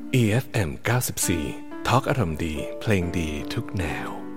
EFM 94 ทอล์กอารมณ์ดีเพลงดีทุกแนว